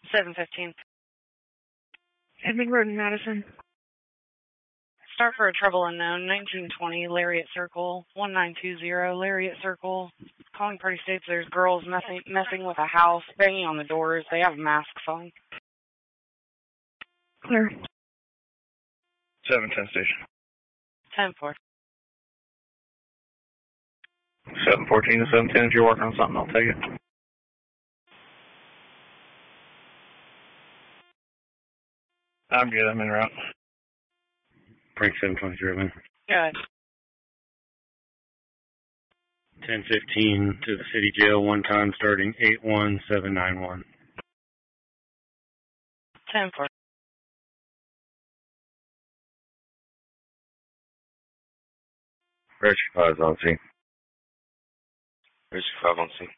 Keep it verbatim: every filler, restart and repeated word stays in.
seven fifteen. Edmond Road in Madison. Start for a trouble unknown, nineteen twenty, Lariat Circle, one nine two zero, Lariat Circle. Calling Party states there's girls messing, messing with a house, banging on the doors. They have masks on. Clear. seven ten station. ten four. seven fourteen to seven ten, if you're working on something, I'll take it. I'm good, I'm en route. Frank seven twenty-three, man. Good. ten fifteen to the city jail, one time starting eight one seven nine one. ten four. Rescue five on scene. Rescue five on scene.